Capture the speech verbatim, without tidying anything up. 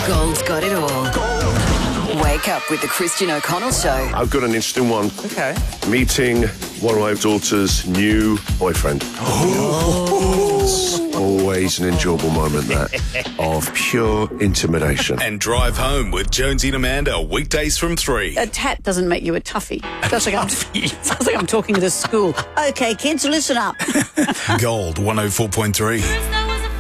Gold's got it all. Gold. Wake up with the Christian O'Connell Show. I've got an interesting one. Okay. Meeting one of my daughter's new boyfriend. Oh. It's always an enjoyable moment, that, of pure intimidation. And drive home with Jonesy and Amanda, weekdays from three. A tat doesn't make you a toughie. Sounds like I'm, sounds like I'm talking at a school. Okay, kids, listen up. Gold one oh four point three.